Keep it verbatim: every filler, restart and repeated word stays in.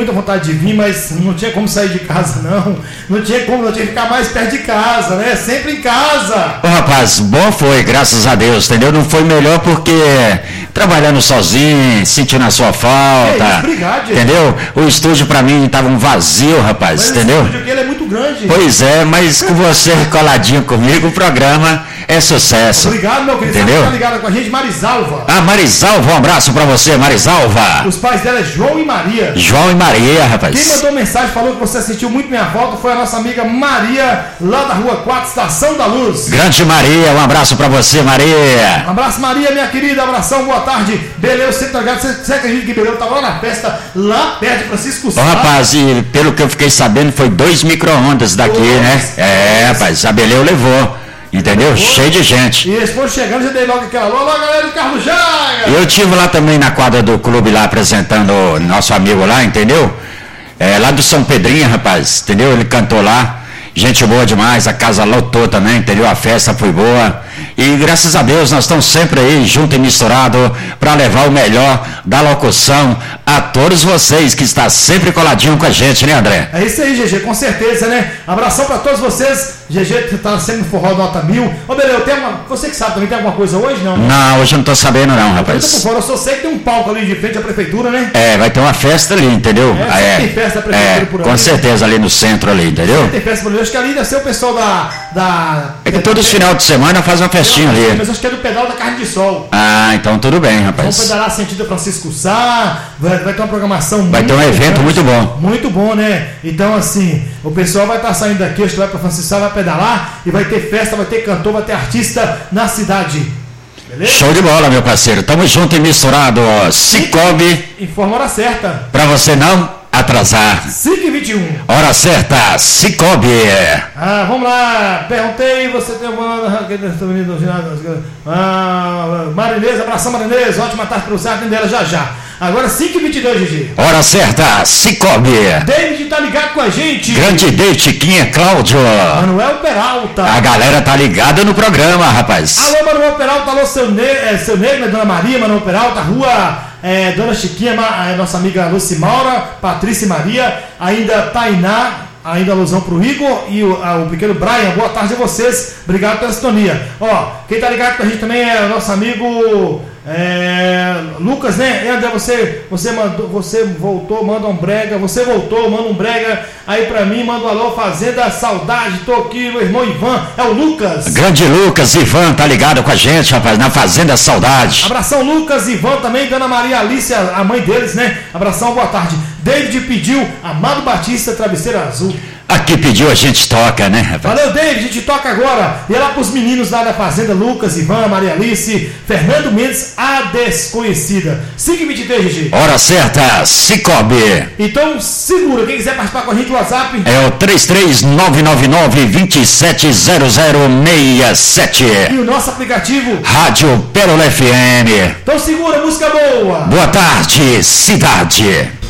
muita vontade de vir, mas não tinha como sair de casa, não. Não tinha como, não tinha que ficar mais perto de casa, né? Sempre em casa. Ô, rapaz, bom foi, graças a Deus, entendeu? Não foi melhor porque trabalhando sozinho, sentindo a sua falta. É isso, obrigado, gente. Entendeu? O estúdio pra mim tava um vazio, rapaz, mas entendeu? O estúdio aqui ele é muito grande. Pois é, mas com você coladinho comigo, o programa é sucesso. Obrigado, meu querido. Entendeu? Tá ligado com a gente, Marisalva. Ah, Marisalva, um abraço pra você, Marisalva. Os pais dela é João e Maria. João e Maria, rapaz. Quem mandou mensagem, falou que você assistiu muito minha volta, foi a nossa amiga Maria, lá da Rua quatro, Estação da Luz. Grande Maria, um abraço pra você, Maria. Um abraço, Maria, minha querida, abração, boa tarde. Beleu, você tá ligado? Você, você acredita que Beleu tava lá na festa, lá perto de Francisco Sá? Ô, rapaz, e pelo que eu fiquei sabendo, foi dois micro-ondas daqui, Nossa, né? É, rapaz, a Beleu levou. Entendeu? Levou. Cheio de gente. E eles foram chegando, já dei logo aquela alô, alô, galera do Carlos Jaga. Eu tive lá também na quadra do clube lá, apresentando o nosso amigo lá, entendeu? É, lá do São Pedrinho, rapaz, entendeu? Ele cantou lá. Gente boa demais, a casa lotou também, entendeu? A festa foi boa. E graças a Deus nós estamos sempre aí, junto e misturado, para levar o melhor da locução a todos vocês que estão sempre coladinho com a gente, né, André? É isso aí, G G, com certeza, né? Abração para todos vocês. G G tá sempre no forró nota mil. Ô, Beleu, tem uma... você que sabe também, tem alguma coisa hoje, não? Não, hoje eu não tô sabendo não, rapaz. Eu tô por fora, eu só sei que tem um palco ali de frente à prefeitura, né? É, vai ter uma festa ali, entendeu? É, é, tem festa da prefeitura é, por ali. Com certeza, ali no centro ali, entendeu? Tem festa por ali, acho que ali deve ser o pessoal da... da... É que todos os finais de semana faz uma festinha ali. Mas acho que é do pedal da carne de sol. Ah, então tudo bem, rapaz. Vamos pedalar sentido Francisco Sá, vai, vai ter uma programação Vai muito ter um evento muito bom. Muito bom, né? Então, assim, o pessoal vai estar saindo daqui, acho que vai para Francisco Sá, vai pedalar, e vai ter festa, vai ter cantor, vai ter artista na cidade. Beleza? Show de bola, meu parceiro. Tamo junto e misturado, ó. Cicobi. Informa a hora certa. Pra você não atrasar. cinco e vinte e um. Hora certa, Cicobi. Ah, vamos lá. Perguntei, você tem uma... Ah, Marinês, abração Marinês. Ótima tarde para você, atender ela já já. Agora cinco e vinte e dois, Gigi. Hora certa, Cicobi. David tá ligado com a gente. Grande Day, Chiquinha, Cláudio. Manuel Peralta. A galera tá ligada no programa, rapaz. Alô, Manuel Peralta, alô, seu, ne é, seu Negro, Dona Maria, Manuel Peralta, rua é, Dona Chiquinha, a nossa amiga Lucimaura, Patrícia e Maria, ainda Tainá, ainda alusão pro Igor e o, a, o pequeno Brian. Boa tarde a vocês, obrigado pela sintonia. Ó, quem tá ligado com a gente também é o nosso amigo é, Lucas, né? E André, você, você, mandou, você voltou, manda um brega, você voltou, manda um brega aí pra mim, manda um alô, Fazenda Saudade, tô aqui, meu irmão Ivan, é o Lucas. Grande Lucas, Ivan, tá ligado com a gente, rapaz, na Fazenda Saudade. Abração, Lucas, Ivan também, Dona Maria Alice, a mãe deles, né? Abração, boa tarde. David pediu Amado Batista, Travesseiro Azul. Aqui pediu, a gente toca, né, rapaz? Valeu, David, a gente toca agora. E é lá pros meninos lá da Fazenda, Lucas, Ivan, Maria Alice, Fernando Mendes, a desconhecida. cinco e vinte e três, Gigi. Hora certa, Cicobi. Então, segura, quem quiser participar com a gente no WhatsApp. É o três três nove nove nove, dois sete zero zero seis sete. E o nosso aplicativo Rádio Pérola F M. Então segura, música boa. Boa tarde, cidade.